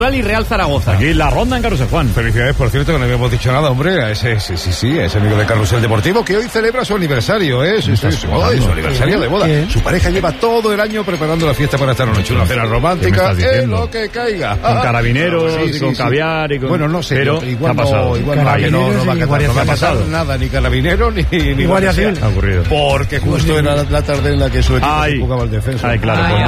y Real Zaragoza. Aquí la ronda en Carrusel, Juan. Felicidades, por cierto, que no habíamos dicho nada, hombre, a ese, sí, a ese amigo de Carrusel Deportivo que hoy celebra su aniversario, su aniversario de boda. Su pareja lleva todo el año preparando la fiesta para esta noche, una cena romántica, lo que caiga. Con carabineros, con caviar y con... Bueno, no sé, pero igual ¿qué ha pasado? No va a pasar nada, ni carabinero, ni Guardia Civil. Ha ocurrido. Porque justo era la tarde en la que su equipo jugaba el defensa. Ay, claro, pues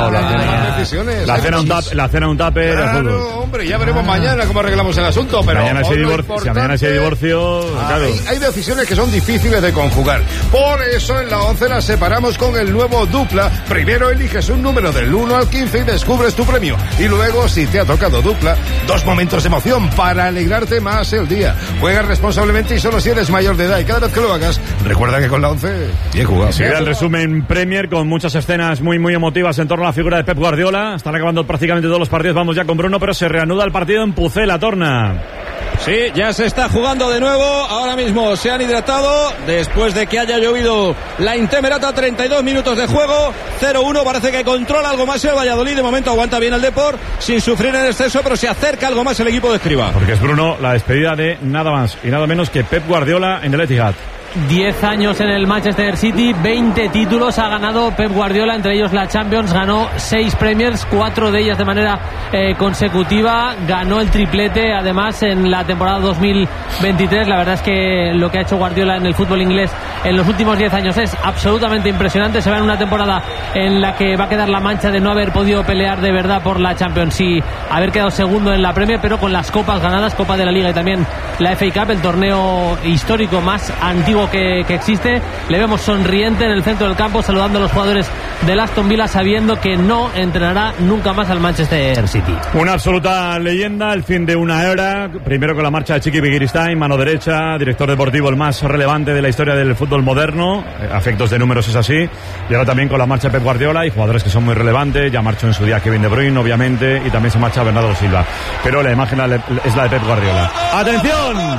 no, la cena un tupper. Claro, hombre, ya veremos mañana cómo arreglamos el asunto, pero mañana si hay divorcio, claro. Hay decisiones que son difíciles de conjugar. Por eso en la 11 las separamos con el nuevo Dupla. Primero eliges un número del 1 al 15 y descubres tu premio. Y luego, si te ha tocado Dupla, 2 momentos de emoción para alegrarte más el día. Juega responsablemente y solo si eres mayor de edad. Y cada vez que lo hagas, recuerda que con la 11, bien jugado. Sigue el resumen Premier con muchas escenas muy emotivas en torno a la figura de Pep Guardiola. Están acabando prácticamente todos los partidos. Vamos ya con Bruno, pero se reanuda el partido en Pucela, Torna. Sí, ya se está jugando de nuevo. Ahora mismo se han hidratado después de que haya llovido la Intemerata. 32 minutos de juego, 0-1. Parece que controla algo más el Valladolid. De momento aguanta bien el Depor sin sufrir en exceso, pero se acerca algo más el equipo de Escribá. Porque es, Bruno, la despedida de nada más y nada menos que Pep Guardiola en el Etihad. 10 años en el Manchester City, 20 títulos ha ganado Pep Guardiola, entre ellos la Champions, ganó 6 Premiers, 4 de ellas de manera consecutiva, ganó el triplete además en la temporada 2023. La verdad es que lo que ha hecho Guardiola en el fútbol inglés en los últimos 10 años es absolutamente impresionante. Se va en una temporada en la que va a quedar la mancha de no haber podido pelear de verdad por la Champions y haber quedado segundo en la Premier, pero con las copas ganadas, Copa de la Liga y también la FA Cup, el torneo histórico más antiguo que existe. Le vemos sonriente en el centro del campo saludando a los jugadores del Aston Villa, sabiendo que no entrenará nunca más al Manchester City. Una absoluta leyenda, el fin de una era, primero con la marcha de Chiqui Begiristain, mano derecha, director deportivo el más relevante de la historia del fútbol moderno, a efectos de números es así, y ahora también con la marcha de Pep Guardiola y jugadores que son muy relevantes. Ya marchó en su día Kevin De Bruyne, obviamente, y también se marcha Bernardo Silva, pero la imagen es la de Pep Guardiola. ¡Atención!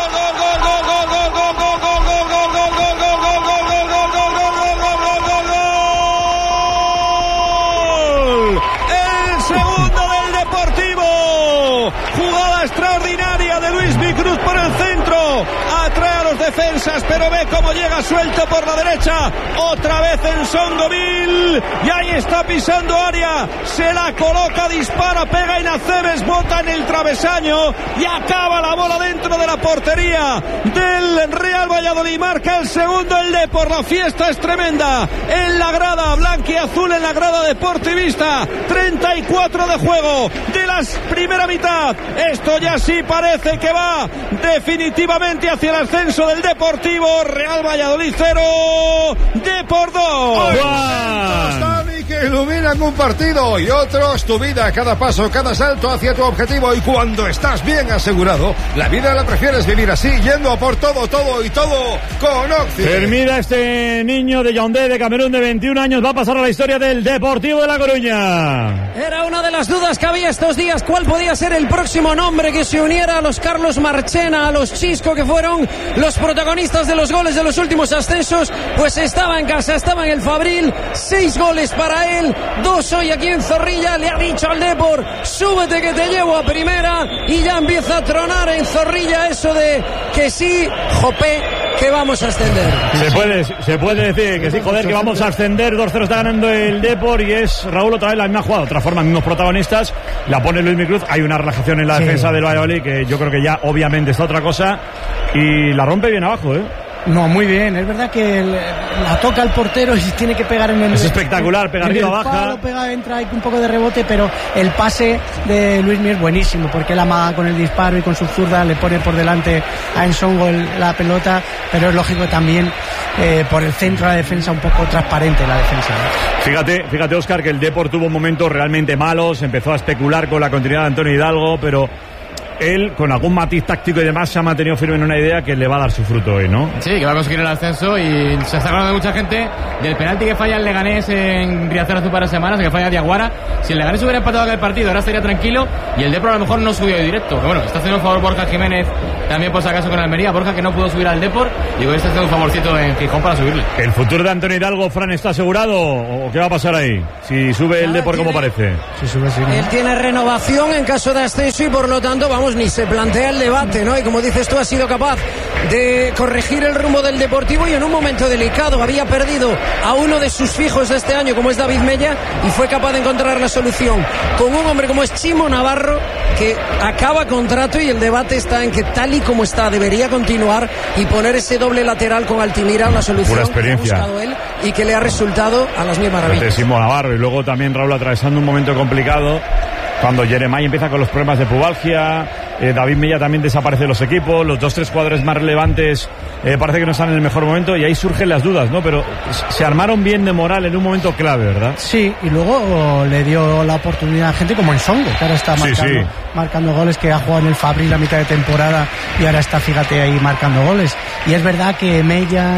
Extraordinaria de Luis Vicruz por el centro, atrae a los defensas, pero ve cómo llega suelto por la derecha, otra vez en Songoville, y ahí está pisando área, se la coloca, dispara, pega en Aceves, bota en el travesaño y acaba la bola dentro de la portería del Real Valladolid. Marca el segundo el Depor. La fiesta es tremenda en la grada blanquiazul, en la grada deportivista. 34 de juego de la primera mitad. Esto ya sí parece que va definitivamente hacia el ascenso del Deportivo. Real Valladolid 0, Depor 2. Que iluminan un partido y otros tu vida, cada paso, cada salto hacia tu objetivo. Y cuando estás bien asegurado, la vida la prefieres vivir así, yendo a por todo con Oxy. Termina este niño de Yaoundé, de Camerún, de 21 años, va a pasar a la historia del Deportivo de La Coruña. Era una de las dudas que había estos días, cuál podía ser el próximo nombre que se uniera a los Carlos Marchena, a los Chisco, que fueron los protagonistas de los goles de los últimos ascensos. Pues estaba en casa, estaba en el Fabril, 6 goles para él, 2 hoy aquí en Zorrilla. Le ha dicho al Depor, súbete que te llevo a primera, y ya empieza a tronar en Zorrilla eso de que sí, jope, que vamos a ascender. Se puede decir que sí, joder, que vamos a ascender. 2-0 está ganando el Depor y es Raúl otra vez la misma jugada, otra forma, mismos protagonistas, la pone Luis Micruz. Hay una relajación en la defensa del Valladolid que yo creo que ya obviamente está otra cosa, y la rompe bien abajo, No, muy bien, es verdad que la toca el portero y tiene que pegar en el... Es espectacular, pega arriba, baja. Pega, entra, hay un poco de rebote, pero el pase de Luis Miguel es buenísimo, porque él amaga con el disparo y con su zurda le pone por delante a Ensongo la pelota, pero es lógico también por el centro de la defensa, un poco transparente la defensa. Fíjate, Óscar, que el Depor tuvo momentos realmente malos, empezó a especular con la continuidad de Antonio Hidalgo, pero él, con algún matiz táctico y demás, se ha mantenido firme en una idea que le va a dar su fruto hoy, ¿no? Sí, que va a conseguir el ascenso, y se está hablando de mucha gente del penalti que falla el Leganés en Riazor hace un par de semanas, que falla Diaguara. Si el Leganés hubiera empatado aquel partido, ahora estaría tranquilo, y el Depor a lo mejor no subió de directo. Pero bueno, está haciendo un favor Borja Jiménez también por si acaso con Almería. Borja, que no pudo subir al Depor, y hoy está haciendo un favorcito en Gijón para subirle. ¿El futuro de Antonio Hidalgo, Fran, está asegurado o qué va a pasar ahí? Si sube el Depor, ¿cómo parece? Si sube, sí, ¿no? Él tiene renovación en caso de ascenso y por lo tanto, vamos, ni se plantea el debate, ¿no? Y como dices tú, ha sido capaz de corregir el rumbo del Deportivo, y en un momento delicado había perdido a uno de sus fijos de este año, como es David Mella, y fue capaz de encontrar la solución con un hombre como es Chimo Navarro, que acaba contrato, y el debate está en que tal y como está debería continuar y poner ese doble lateral con Altimira, la solución que ha buscado él y que le ha resultado a las mil maravillas. Chimo Navarro, y luego también Raúl atravesando un momento complicado cuando Jeremai empieza con los problemas de pubalgia. David Mella también desaparece de los equipos, los 2-3 jugadores más relevantes parece que no están en el mejor momento, y ahí surgen las dudas, ¿no? Pero se armaron bien de moral en un momento clave, ¿verdad? Sí, y luego le dio la oportunidad a gente como Ensongo, que ahora está marcando goles, que ha jugado en el Fabril la mitad de temporada y ahora está, fíjate, ahí marcando goles. Y es verdad que Mella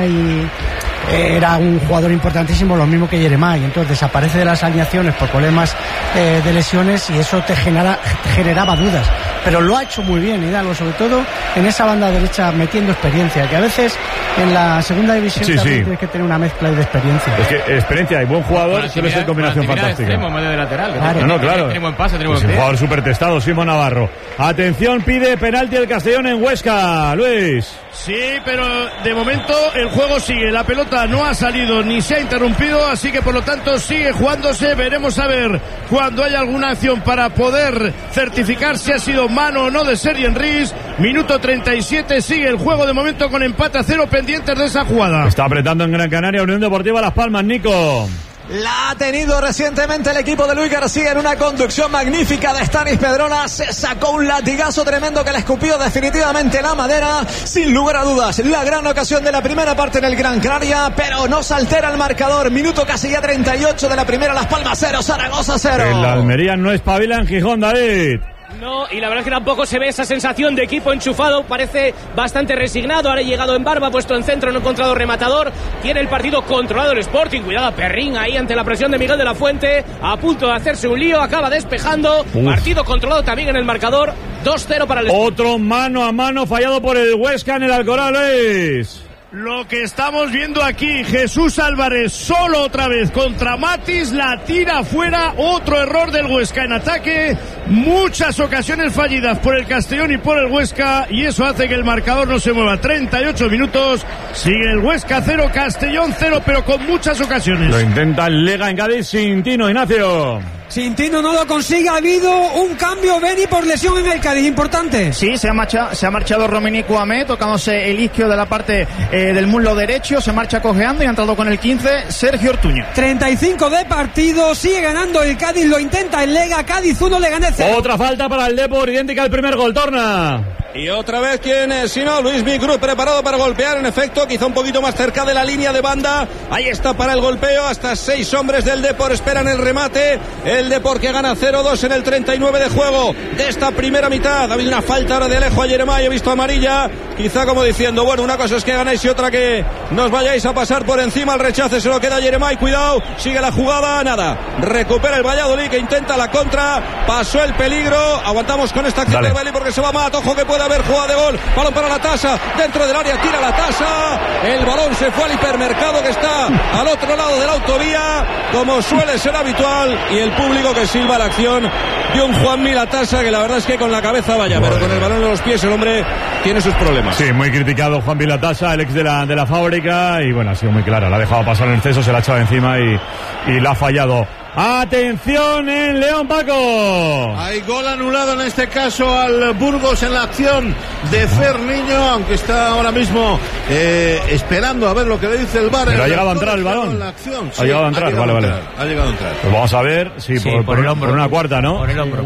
era un jugador importantísimo, lo mismo que Jeremai, entonces desaparece de las alineaciones por problemas de lesiones, y eso te generaba dudas, pero lo ha hecho muy bien Hidalgo, sobre todo en esa banda derecha, metiendo experiencia, que a veces en la segunda división también tienes que tener una mezcla de experiencia. Es que experiencia y buen jugador suele ser combinación fantástica. Extremo, medio de lateral, claro. Tiene buen pase, un jugador súper testado, Simón Navarro. Atención, pide penalti el Castellón en Huesca, Luis. Sí, pero de momento el juego sigue, la pelota no ha salido ni se ha interrumpido, así que por lo tanto sigue jugándose. Veremos a ver cuando haya alguna acción para poder certificar si ha sido mano o no de Sergi Enrich. Minuto 37, sigue el juego de momento con empate a 0, pendientes de esa jugada. Está apretando en Gran Canaria Unión Deportiva Las Palmas, Nico. La ha tenido recientemente el equipo de Luis García en una conducción magnífica de Stanis Pedrola. Se sacó un latigazo tremendo que le escupió definitivamente la madera. Sin lugar a dudas, la gran ocasión de la primera parte en el Gran Canaria, pero no se altera el marcador. Minuto casi ya 38 de la primera. Las Palmas 0, Zaragoza 0. El Almería no espabila en Gijón, David. No, y la verdad es que tampoco se ve esa sensación de equipo enchufado, parece bastante resignado. Ahora ha llegado en barba, puesto en centro, no ha encontrado rematador. Tiene el partido controlado el Sporting, cuidado a Perrín ahí ante la presión de Miguel de la Fuente, a punto de hacerse un lío, acaba despejando. Partido controlado también en el marcador, 2-0 para el Sporting. Otro mano a mano fallado por el Huesca en el Alcoraz, Luis. Lo que estamos viendo aquí, Jesús Álvarez solo otra vez contra Matis, la tira fuera, otro error del Huesca en ataque, muchas ocasiones fallidas por el Castellón y por el Huesca, y eso hace que el marcador no se mueva. 38 minutos, sigue el Huesca 0, Castellón 0, pero con muchas ocasiones. Lo intenta el Lega en Cádiz sin Tino, Ignacio. Sintino no lo consigue, ha habido un cambio, Beni, por lesión en el Cádiz, importante. Sí, se ha marchado Romini Cuamé, tocándose el isquio de la parte del muslo derecho, se marcha cojeando y ha entrado con el 15 Sergio Ortuño. 35 de partido, sigue ganando el Cádiz, lo intenta el Lega, Cádiz 1, Leganés 0. Otra falta para el Depor, idéntica al primer gol, Torna. Y otra vez, ¿quién es? Si no, Luis Micruz preparado para golpear, en efecto, quizá un poquito más cerca de la línea de banda. Ahí está para el golpeo, hasta 6 hombres del Depor esperan el remate. El Depor que gana 0-2 en el 39 de juego de esta primera mitad. Ha habido una falta ahora de Alejo a Jeremai, he visto amarilla, quizá como diciendo, bueno, una cosa es que ganáis y otra que nos vayáis a pasar por encima. El rechace se lo queda Jeremai, cuidado, sigue la jugada, nada, recupera el Valladolid que intenta la contra, pasó el peligro, aguantamos con esta acción del Valladolid porque se va Mat, ojo que puede haber jugada de gol, balón para la Tasa, dentro del área tira la Tasa, el balón se fue al hipermercado que está al otro lado de la autovía, como suele ser habitual, y el público que silba la acción de un Juanmi Latasa que la verdad es que con la cabeza vaya, pero con el balón en los pies el hombre tiene sus problemas. Sí, muy criticado Juanmi Latasa, el ex de la fábrica, y bueno, ha sido muy clara, la ha dejado pasar en exceso, se la ha echado encima y la ha fallado. Atención en León, Paco. Hay gol anulado en este caso al Burgos en la acción de Ferniño, aunque está ahora mismo esperando a ver lo que le dice el VAR. Pero ha llegado a entrar el balón. Sí, ha llegado a entrar, vale. Ha llegado a entrar. Pues vamos a ver, sí, por el hombro, por una cuarta, ¿no? Por el hombro.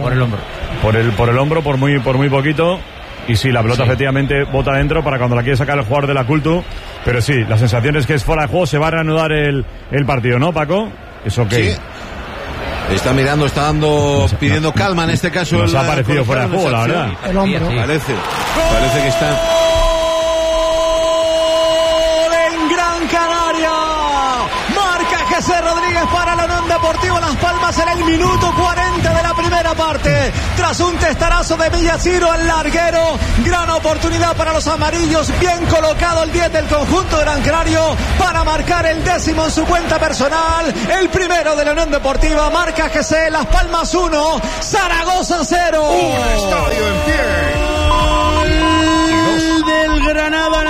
Por el hombro, por muy poquito. Y sí, la pelota efectivamente bota dentro para cuando la quiere sacar el jugador de la Cultu. Pero sí, la sensación es que es fuera de juego, se va a reanudar el partido, ¿no, Paco? Es ok. Sí. Está mirando, pidiendo calma en este caso. Nos ha parecido fuera de juego, la verdad. El hombro. Sí. Parece que está... En Gran Canaria. Marca José Rodríguez para la Unión Deportiva Las Palmas en el minuto 40 de la primera parte. Tras un testarazo de Villaciro al larguero. Gran oportunidad para los amarillos. Bien colocado el 10 del conjunto de Gran Canario para marcar el 10º en su cuenta personal. El primero de la Unión Deportiva. Marca José. Las Palmas 1, Zaragoza 0. Un estadio en pie. Del Granada en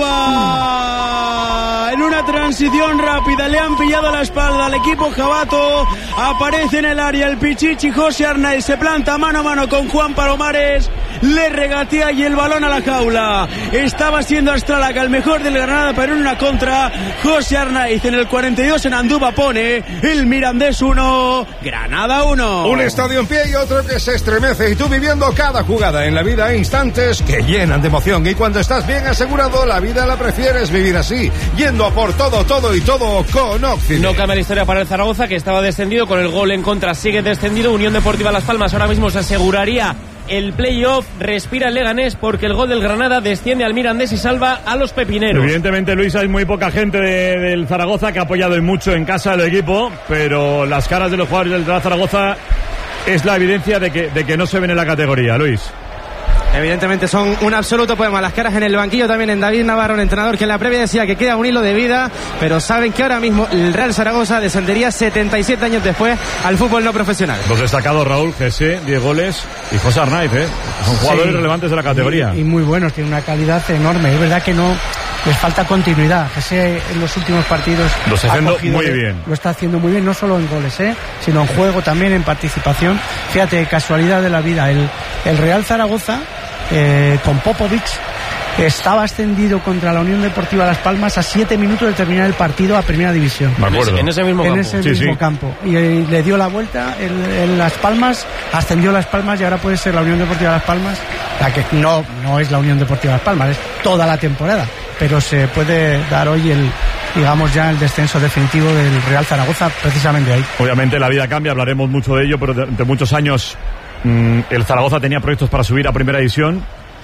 Andúba. En una transición rápida le han pillado la espalda al equipo jabato. Aparece en el área el Pichichi José Arnaiz. Se planta mano a mano con Juan Palomares. Le regatea y el balón a la jaula. Estaba siendo Astralaga el mejor del Granada, pero en una contra. José Arnaiz en el 42 en Andúba pone el Mirandés 1, Granada 1. Un estadio en pie y otro que se estremece. Y tú viviendo cada jugada en la vida, instantes que llenan de emoción. Y cuando estás bien asegurado, la vida la prefieres vivir así, yendo a por todo con Oxide. No cambia la historia para el Zaragoza, que estaba descendido. Con el gol en contra sigue descendido. Unión Deportiva Las Palmas ahora mismo se aseguraría el playoff. Respira el Leganés porque el gol del Granada desciende al Mirandés y salva a los pepineros. Evidentemente, Luis, hay muy poca gente del Zaragoza que ha apoyado y mucho en casa del equipo, pero las caras de los jugadores del Zaragoza es la evidencia de que no se ven en la categoría, Luis. Evidentemente son un absoluto poema. Las caras en el banquillo también en David Navarro, un entrenador que en la previa decía que queda un hilo de vida, pero saben que ahora mismo el Real Zaragoza descendería 77 años después al fútbol no profesional. Los destacados: Raúl, Jesse, 10 goles, y José Arnaiz, son jugadores relevantes de la categoría. Y muy buenos, tienen una calidad enorme. Es verdad que no les falta continuidad. Jesse en los últimos partidos lo está haciendo muy bien. Lo está haciendo muy bien, no solo en goles, sino en juego también, en participación. Fíjate, casualidad de la vida, el Real Zaragoza con Popovic estaba ascendido contra la Unión Deportiva Las Palmas a 7 minutos de terminar el partido a Primera División. Me acuerdo. En ese mismo campo. Y le dio la vuelta en Las Palmas, ascendió Las Palmas y ahora puede ser la Unión Deportiva Las Palmas, la que no es la Unión Deportiva Las Palmas, es toda la temporada, pero se puede dar hoy el descenso definitivo del Real Zaragoza precisamente ahí. Obviamente la vida cambia, hablaremos mucho de ello, pero de muchos años el Zaragoza tenía proyectos para subir a Primera División.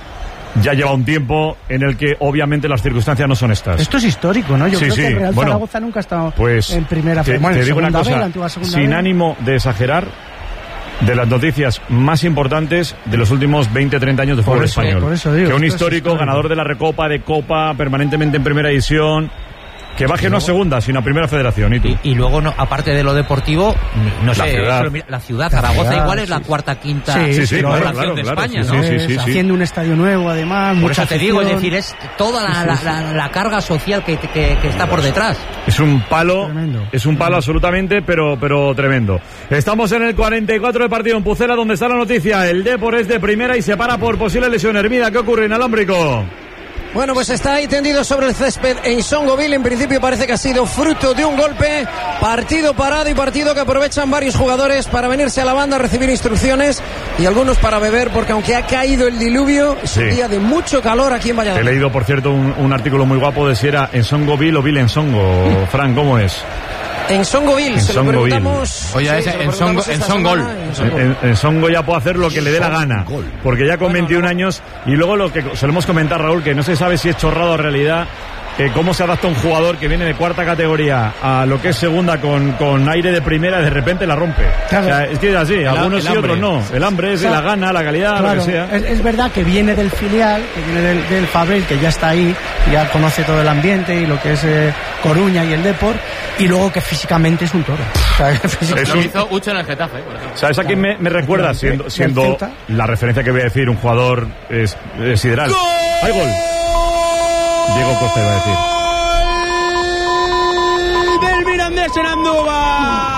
Ya lleva un tiempo en el que obviamente las circunstancias no son estas. Esto es histórico, ¿no? Yo creo que el Real Zaragoza nunca ha estado en primera. Te digo una cosa, sin ánimo de exagerar, de las noticias más importantes de los últimos 20-30 años de fútbol español. Por eso digo, que un histórico, ganador de la Recopa, de Copa, permanentemente en Primera División, que baje no a segunda, sino a Primera Federación. Y luego, aparte de lo deportivo, la ciudad Zaragoza igual es la cuarta, quinta población de España, ¿no? Haciendo un estadio nuevo, además. Por eso te digo, es decir, es toda la carga social que está por detrás. Es un palo, tremendo. Es un palo absolutamente, pero tremendo. Estamos en el 44 de partido en Pucela, donde está la noticia. El Depor es de primera y se para por posible lesión. Hermida, ¿qué ocurre en Alámbrico? Bueno, pues está ahí tendido sobre el césped en Songoville. En principio parece que ha sido fruto de un golpe. Partido parado y partido que aprovechan varios jugadores para venirse a la banda a recibir instrucciones y algunos para beber, porque aunque ha caído el diluvio, es un día de mucho calor aquí en Valladolid. He leído, por cierto, un artículo muy guapo de si era en Songoville o Ville en Songo. Fran, ¿cómo es? En Songoville, se lo preguntamos. Oye, en Songol. En Songo ya puede hacer lo que le dé la gana, porque ya con 21 años. Y luego lo que solemos comentar, Raúl, que no se sabe si es chorrado o realidad, cómo se adapta un jugador que viene de cuarta categoría a lo que es segunda con aire de primera y de repente la rompe. Claro. O sea, es que es así, algunos sí, otros no. El hambre es la gana, la calidad, claro, lo que sea. Es verdad que viene del filial, que viene del Fabril, que ya está ahí, ya conoce todo el ambiente y lo que es Coruña y el Depor, y luego que físicamente es un toro. O sea, lo hizo Ucho en el Getafe, por ejemplo. ¿Sabes a quién me recuerda? Siendo la referencia que voy a decir, un jugador es sideral. ¡Hay gol! Diego Costa iba a decir. ¡Gol del Mirandés en Andúba!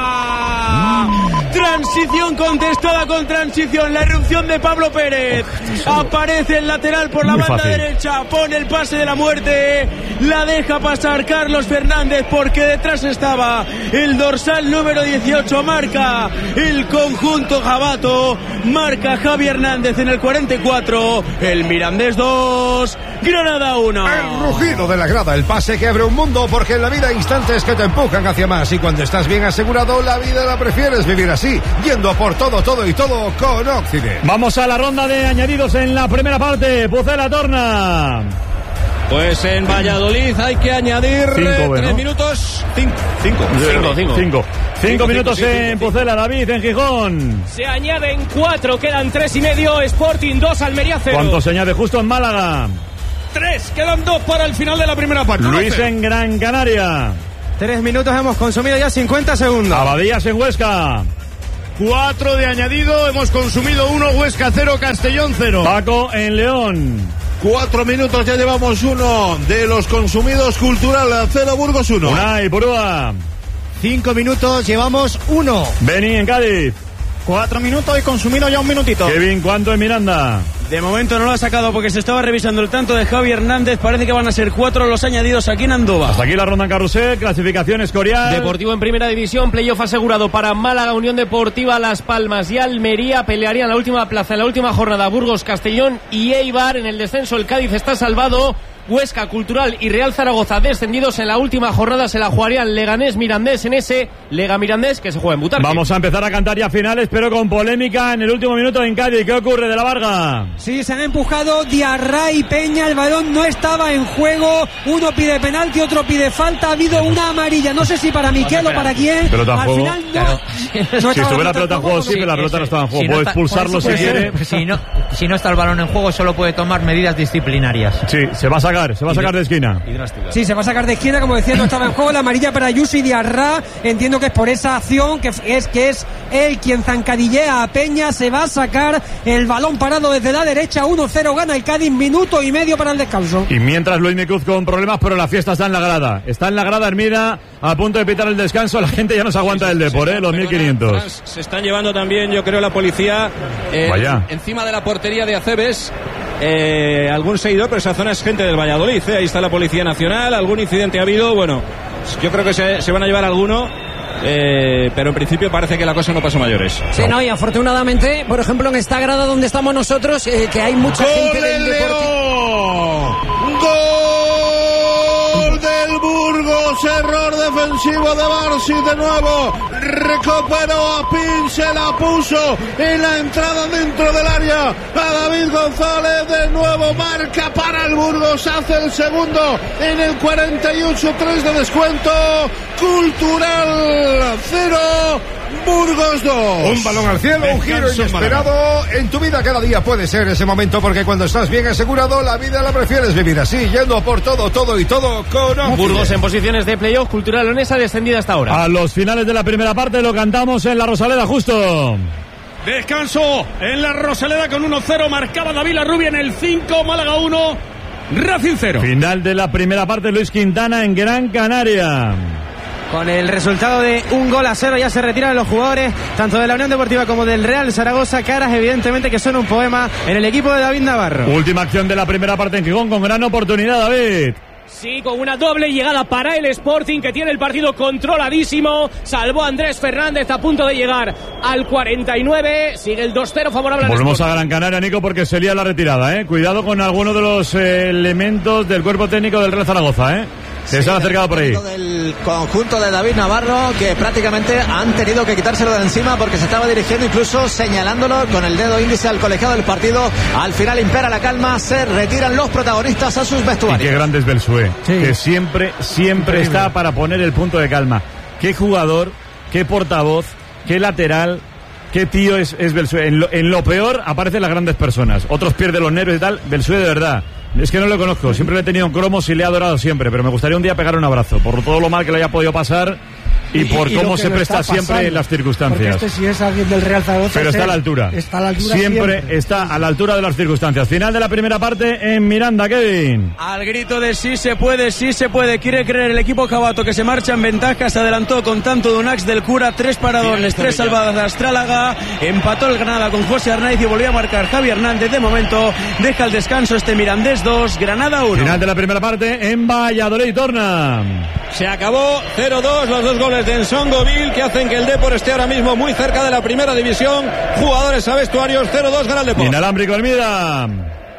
Transición contestada con transición. La irrupción de Pablo Pérez. Aparece el lateral por la banda derecha. Pone el pase de la muerte. La deja pasar Carlos Fernández porque detrás estaba el dorsal número 18. Marca el conjunto jabato. Marca Javi Hernández en el 44. El Mirandés 2. Granada 1. El rugido de la grada, el pase que abre un mundo, porque en la vida hay instantes que te empujan hacia más, y cuando estás bien asegurado, la vida la prefieres vivir así, yendo a por todo, todo y todo con Occident. Vamos a la ronda de añadidos en la primera parte. Pucela torna. Pues en Valladolid hay que añadir 3 minutos. 5 minutos en Pucela, David, en Gijón. Se añaden 4, quedan 3 y medio. Sporting 2, Almería 0. ¿Cuánto se añade justo en Málaga? 3, quedan 2 para el final de la primera parte. Luis en Gran Canaria. 3 minutos, hemos consumido ya 50 segundos. Abadías en Huesca. 4 de añadido, hemos consumido 1, Huesca 0, Castellón 0. Paco en León. 4 minutos, ya llevamos 1 de los consumidos. Cultural 0, Burgos 1. Unai, Purúa. 5 minutos, llevamos 1. Beni en Cádiz. 4 minutos y consumido ya un minutito. Kevin, ¿cuánto en Miranda? De momento no lo ha sacado porque se estaba revisando el tanto de Javi Hernández. Parece que van a ser 4 los añadidos aquí en Andova. Hasta aquí la ronda en carrusel, clasificación Escorial. Deportivo en primera división, playoff asegurado para Málaga, Unión Deportiva Las Palmas y Almería. Pelearían la última plaza en la última jornada Burgos, Castellón y Eibar. En el descenso el Cádiz está salvado. Huesca, Cultural y Real Zaragoza descendidos. En la última jornada se la jugarían Leganés, Mirandés en ese Lega Mirandés que se juega en Butarque. Vamos a empezar a cantar ya finales, pero con polémica en el último minuto en Cádiz. ¿Qué ocurre, de la Varga? Sí, se han empujado Diarra y Peña, el balón no estaba en juego, uno pide penalti, otro pide falta, ha habido una amarilla, no sé si para Miquel o para quién. Pelota en al juego. final no, Claro. no Si estuviera pelota en juego, sí, pero la pelota no estaba en juego. Puede expulsarlo si quiere. Si no está el balón en juego, solo puede tomar medidas disciplinarias. Sí, se va a sacar de esquina. Sí, se va a sacar de esquina, como decía, no estaba en juego. La amarilla para Ayuso y Diarra, entiendo que es por esa acción, que es él quien zancadillea a Peña. Se va a sacar el balón parado desde la derecha. 1-0 gana el Cádiz, minuto y medio para el descanso. Y mientras Luis Micuz con problemas, pero la fiesta está en la grada. Está en la grada Hermida, a punto de pitar el descanso. La gente ya no se aguanta del Depor, los 1500. Se están llevando también, yo creo, la policía encima de la portería de Acebes. Algún seguidor, pero esa zona es gente del Valladolid. Ahí está la Policía Nacional. Algún incidente ha habido. Bueno, yo creo que se van a llevar alguno. Pero en principio parece que la cosa no pasó mayores. Sí, no, y afortunadamente, por ejemplo, en esta grada donde estamos nosotros, que hay mucha gente del Deportivo. ¡Gol del Burgos! Error defensivo de Barsi de nuevo. Recuperó a Pin, se la puso en la entrada dentro del área a David González. De nuevo marca para el Burgos, hace el segundo en el 48-3 de descuento. Cultural 0, Burgos 2. Un balón al cielo, un giro inesperado. En tu vida cada día puede ser ese momento, porque cuando estás bien asegurado, la vida la prefieres vivir así, yendo por todo, todo y todo con Occident. Burgos en posiciones de playoff, Cultural Leonesa descendida hasta ahora. A los finales de la primera parte lo cantamos en la Rosaleda justo. Descanso en la Rosaleda con 1-0. Marcaba David Larrubia en el 5, Málaga 1, Racing 0. Final de la primera parte, Luis Quintana en Gran Canaria. Con el resultado de 1-0 ya se retiran los jugadores tanto de la Unión Deportiva como del Real Zaragoza. Caras evidentemente que son un poema en el equipo de David Navarro. Última acción de la primera parte en Gijón, con gran oportunidad, David. Sí, con una doble llegada para el Sporting, que tiene el partido controladísimo. Salvó a Andrés Fernández a punto de llegar al 49. Sigue el 2-0 favorable al Volvemos Sporting. a Gran Canaria, Nico, porque se lía la retirada, Cuidado con alguno de los elementos del cuerpo técnico del Real Zaragoza, Se han acercado por ahí. Del conjunto de David Navarro, que prácticamente han tenido que quitárselo de encima porque se estaba dirigiendo, incluso señalándolo con el dedo índice al colegiado del partido. Al final impera la calma, se retiran los protagonistas a sus vestuarios. Y qué grande es Belsué, que siempre está para poner el punto de calma. Qué jugador, qué portavoz, qué lateral, qué tío es Belsué. En lo peor aparecen las grandes personas. Otros pierden los nervios y tal. Belsué, de verdad. Es que no lo conozco, siempre le he tenido en cromos y le he adorado siempre, pero me gustaría un día pegar un abrazo por todo lo mal que le haya podido pasar y por cómo se presta siempre en las circunstancias. Porque sí es alguien del Real Zaragoza. Pero está a la altura. Siempre está a la altura de las circunstancias. Final de la primera parte en Miranda, Kevin. Al grito de sí se puede, quiere creer el equipo Cabato, que se marcha en ventaja. Se adelantó con tanto de Unax del Cura, 3 paradones, 3 salvadas de Astrálaga. Empató el Granada con José Arnaiz y volvió a marcar Javi Hernández. De momento deja el descanso este Mirandés 2, Granada 1. Final de la primera parte en Valladolid, torna. Se acabó 0-2, los 2 goles de Ensongovil, que hacen que el Depor esté ahora mismo muy cerca de la primera división. Jugadores a vestuarios, 0-2 gana el Depor. Inalámbrico Hermida.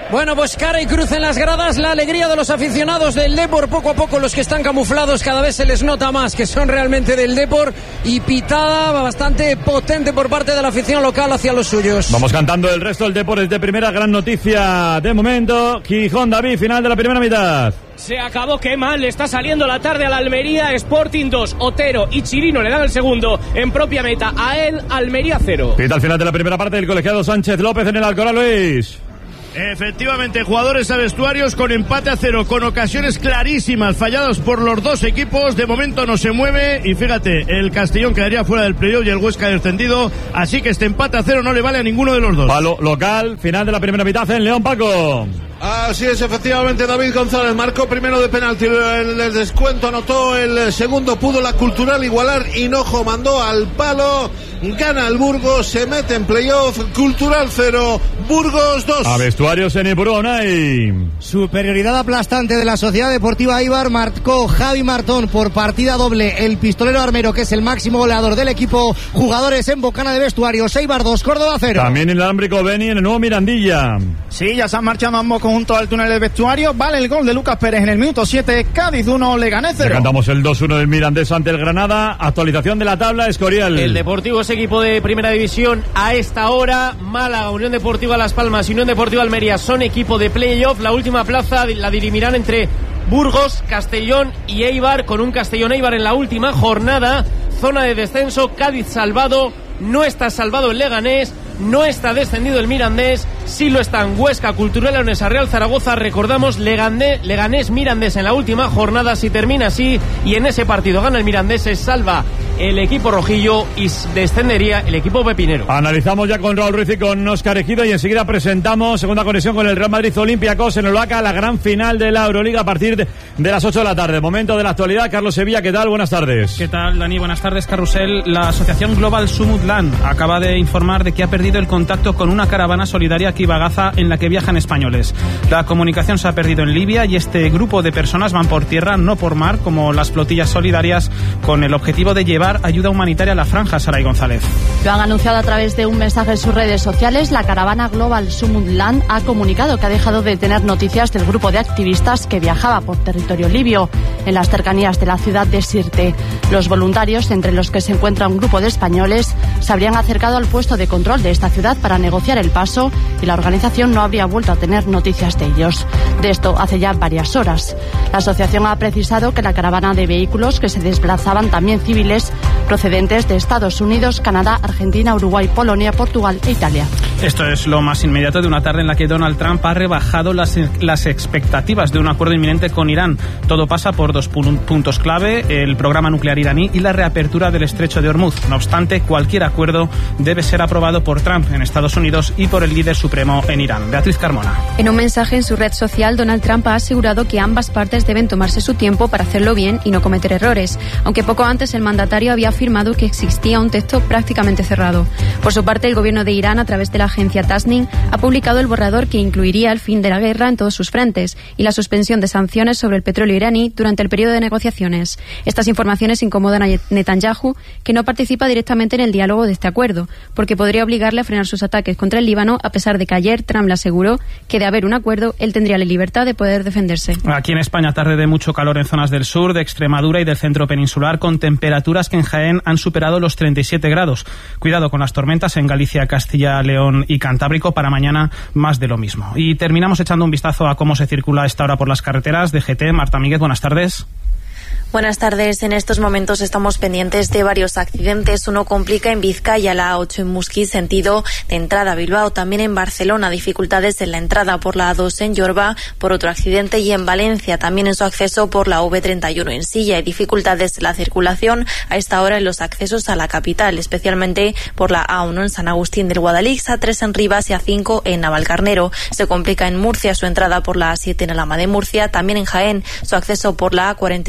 Bueno, pues cara y cruz en las gradas, la alegría de los aficionados del Depor, poco a poco los que están camuflados cada vez se les nota más que son realmente del Depor, y pitada bastante potente por parte de la afición local hacia los suyos. Vamos cantando el resto del Depor es de primera, gran noticia de momento. Gijón, David, final de la primera mitad. Se acabó, qué mal le está saliendo la tarde a la Almería. Sporting 2, Otero y Chirino le dan el segundo en propia meta a él, Almería 0. Pita al final de la primera parte del colegiado Sánchez López en el Alcoraz, Luis. Efectivamente, jugadores a vestuarios con empate a 0, con ocasiones clarísimas falladas por los dos equipos. De momento no se mueve y fíjate, el Castellón quedaría fuera del playoff y el Huesca descendido, así que este empate a 0 no le vale a ninguno de los dos. Palo local, final de la primera mitad en León, Paco. Así es, efectivamente, David González marcó primero de penalti, el descuento anotó, el segundo pudo la Cultural igualar, Hinojo mandó al palo, gana el Burgos, se mete en playoff, Cultural 0, Burgos 2. A vestuarios en Ipurúa, Unai. Superioridad aplastante de la Sociedad Deportiva Eibar, marcó Javi Martón por partida doble, el pistolero armero, que es el máximo goleador del equipo. Jugadores en bocana de vestuarios, Eibar 2, Córdoba 0. También el alámbrico Beni en el nuevo Mirandilla. Sí, ya se han marchado ambos conjuntos al túnel del vestuario. Vale el gol de Lucas Pérez en el minuto 7, Cádiz 1, Leganés 0. Cantamos el 2-1 del Mirandés ante el Granada. Actualización de la tabla, Escorial. El Deportivo es equipo de primera división a esta hora. Málaga, Unión Deportiva Las Palmas y Unión Deportiva Almería son equipo de playoff. La última plaza la dirimirán entre Burgos, Castellón y Eibar, con un Castellón-Eibar en la última jornada. Zona de descenso, Cádiz salvado, no está salvado el Leganés, no está descendido el Mirandés, sí lo están Huesca, Cultural Leonesa, Real Zaragoza. Recordamos, Leganés Mirandés en la última jornada. Si termina así y en ese partido gana el Mirandés, se salva el equipo rojillo y descendería el equipo pepinero. Analizamos ya con Raúl Ruiz y con Óscar Ejido, y enseguida presentamos segunda conexión con el Real Madrid Olympiacos en Olaca, la gran final de la Euroliga a partir de las 8 de la tarde. Momento de la actualidad. Carlos Sevilla, ¿qué tal? Buenas tardes. ¿Qué tal, Dani? Buenas tardes, Carrusel. La asociación Global Sumutland acaba de informar de que ha perdido el contacto con una caravana solidaria que iba a Gaza en la que viajan españoles. La comunicación se ha perdido en Libia y este grupo de personas van por tierra, no por mar, como las flotillas solidarias, con el objetivo de llevar ayuda humanitaria a la franja. Saray González. Lo han anunciado a través de un mensaje en sus redes sociales. La caravana Global Sumutland ha comunicado que ha dejado de tener noticias del grupo de activistas que viajaba por territorio libio en las cercanías de la ciudad de Sirte. Los voluntarios, entre los que se encuentra un grupo de españoles, se habrían acercado al puesto de control de esta ciudad para negociar el paso, y la organización no habría vuelto a tener noticias de ellos. De esto hace ya varias horas. La asociación ha precisado que la caravana de vehículos, que se desplazaban también civiles procedentes de Estados Unidos, Canadá, Argentina, Uruguay, Polonia, Portugal e Italia. Esto es lo más inmediato de una tarde en la que Donald Trump ha rebajado las expectativas de un acuerdo inminente con Irán. Todo pasa por dos puntos clave: el programa nuclear iraní y la reapertura del estrecho de Hormuz. No obstante, cualquier acuerdo debe ser aprobado por Trump en Estados Unidos y por el líder supremo en Irán. Beatriz Carmona. En un mensaje en su red social, Donald Trump ha asegurado que ambas partes deben tomarse su tiempo para hacerlo bien y no cometer errores, aunque poco antes el mandatario había afirmado que existía un texto prácticamente cerrado. Por su parte, el gobierno de Irán, a través de la agencia Tasnim, ha publicado el borrador que incluiría el fin de la guerra en todos sus frentes y la suspensión de sanciones sobre el petróleo iraní durante el periodo de negociaciones. Estas informaciones incomodan a Netanyahu, que no participa directamente en el diálogo de este acuerdo, porque podría obligarle a frenar sus ataques contra el Líbano, a pesar de que ayer Trump le aseguró que de haber un acuerdo, él tendría la libertad de poder defenderse. Aquí en España, tarde de mucho calor en zonas del sur, de Extremadura y del centro peninsular, con temperaturas que en Jaén han superado los 37 grados. Cuidado con las tormentas en Galicia, Castilla, León y Cantábrico. Para mañana más de lo mismo. Y terminamos echando un vistazo a cómo se circula a esta hora por las carreteras. DGT, Marta Míguez, buenas tardes. Buenas tardes. En estos momentos estamos pendientes de varios accidentes. Uno complica en Vizcaya, la A8 en Musquí, sentido de entrada a Bilbao. También en Barcelona, dificultades en la entrada por la A2 en Yorba por otro accidente. Y en Valencia, también en su acceso por la V31 en Silla. Hay dificultades en la circulación a esta hora en los accesos a la capital, especialmente por la A1 en San Agustín del Guadalix, A3 en Rivas y A5 en Navalcarnero. Se complica en Murcia su entrada por la A7 en Alhama de Murcia. También en Jaén, su acceso por la A44 en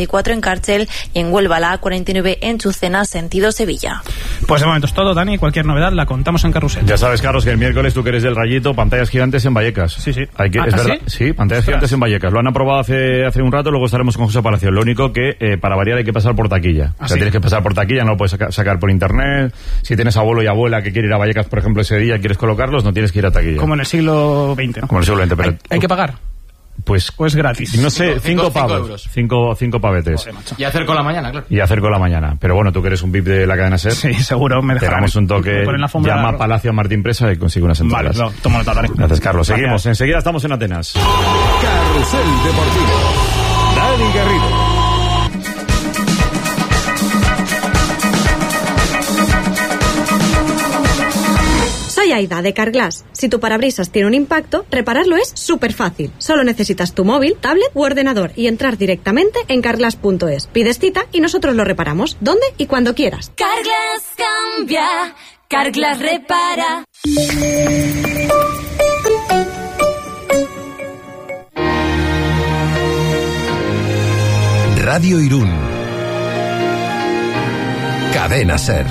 Carchel, y en Huelva la A49 en Chucena, sentido Sevilla. Pues de momento es todo, Dani. Cualquier novedad la contamos en Carrusel. Ya sabes, Carlos, que el miércoles tú que eres del Rayito, pantallas gigantes en Vallecas. Sí. Es verdad. ¿Sí? Pantallas gigantes en Vallecas. Lo han aprobado hace un rato, luego estaremos con José Palacio. Lo único que para variar hay que pasar por taquilla. O sea, tienes que pasar por taquilla, no lo puedes sacar por internet. Si tienes abuelo y abuela que quiere ir a Vallecas, por ejemplo, ese día, quieres colocarlos, no tienes que ir a taquilla. Como en el siglo XX, ¿no? Como en el siglo XX, pero... ¿Hay que pagar? Pues gratis. No sé, 5 pavos. 5 pavetes. Joder, y hacer con la mañana, claro. Y hacer con la mañana. Pero bueno, tú que eres un VIP de la cadena SER. Sí, seguro. Te damos un toque. Llama a Palacio a Martín Presa y consigue unas entradas. Vale, tomo nota, Dani. Gracias, Carlos. Seguimos. Enseguida estamos en Atenas. Carrusel Deportivo. Dani Garrido. Soy Aida de Carglass. Si tu parabrisas tiene un impacto, repararlo es súper fácil. Solo necesitas tu móvil, tablet u ordenador y entrar directamente en carglass.es. Pides cita y nosotros lo reparamos, donde y cuando quieras. Carglass cambia, Carglass repara. Radio Irún. Cadena SER.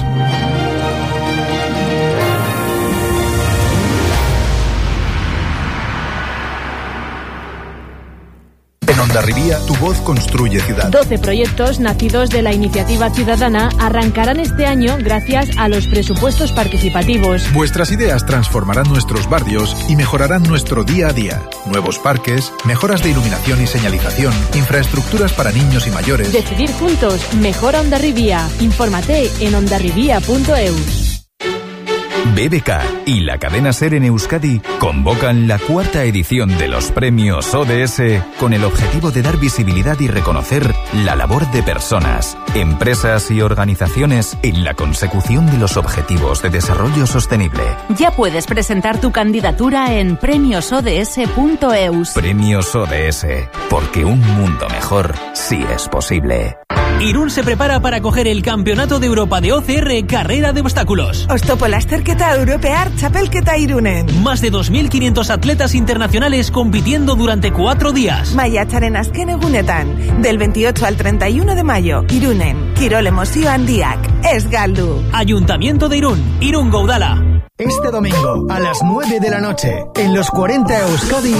En Hondarribía, tu voz construye ciudad. 12 proyectos nacidos de la iniciativa ciudadana arrancarán este año gracias a los presupuestos participativos. Vuestras ideas transformarán nuestros barrios y mejorarán nuestro día a día. Nuevos parques, mejoras de iluminación y señalización, infraestructuras para niños y mayores. Decidir juntos, mejora Hondarribía. Infórmate en hondarribía.eus. BBK y la cadena SER en Euskadi convocan la 4ª edición de los premios ODS con el objetivo de dar visibilidad y reconocer la labor de personas, empresas y organizaciones en la consecución de los objetivos de desarrollo sostenible. Ya puedes presentar tu candidatura en premiosods.eus. Premios ODS, porque un mundo mejor sí es posible. Irún se prepara para acoger el Campeonato de Europa de OCR Carrera de Obstáculos. Oztopo lasterketa europear txapelketa Irunen. Más de 2.500 atletas internacionales compitiendo durante 4 días. Maiatzaren azken egunetan, del 28 al 31 de mayo, Irunen. Kirol emozio handiak, ez galdu. Ayuntamiento de Irún, Irún Gaudala. Este domingo, a las 9 de la noche, en los 40 Euskadi...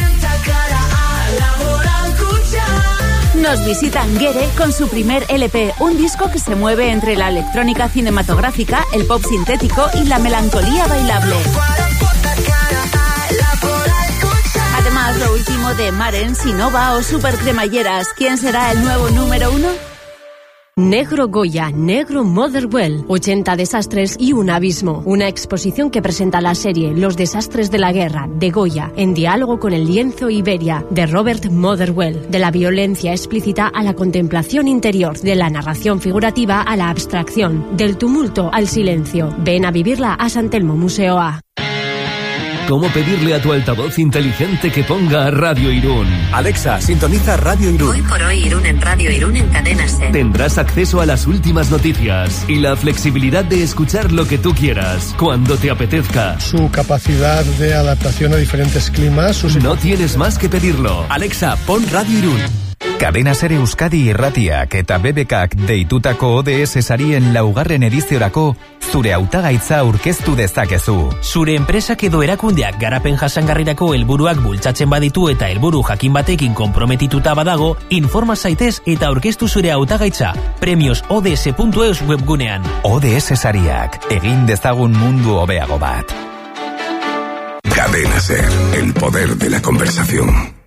Nos visitan Guere con su primer LP, un disco que se mueve entre la electrónica cinematográfica, el pop sintético y la melancolía bailable. Además, lo último de Maren, Sinova o Super Cremalleras. ¿Quién será el nuevo número 1? Negro Goya, Negro Motherwell, 80 desastres y un abismo. Una exposición que presenta la serie Los desastres de la guerra, de Goya, en diálogo con el lienzo Iberia, de Robert Motherwell. De la violencia explícita a la contemplación interior, de la narración figurativa a la abstracción, del tumulto al silencio. Ven a vivirla a San Telmo Museo A. ¿Cómo pedirle a tu altavoz inteligente que ponga Radio Irún? Alexa, sintoniza Radio Irún. Hoy por hoy Irún en Radio Irún en Cadena SER. Tendrás acceso a las últimas noticias y la flexibilidad de escuchar lo que tú quieras, cuando te apetezca. Su capacidad de adaptación a diferentes climas. No tienes más que pedirlo. Alexa, pon Radio Irún. Cadena SER Euskadi irratiak eta BBKak deitutako ODS sarien 2. ediziorako zure hautagaitza aurkeztu dezakezu. Zure enpresak edo erakundeak garapen jasangarrirako helburuak bultzatzen baditu eta helburu jakin batekin konprometituta badago, informa zaitez eta aurkeztu zure hautagaitza premiosods.eus webgunean. ODS sariak, egin dezagun mundu hobeago bat. Cadena SER, el poder de la conversación.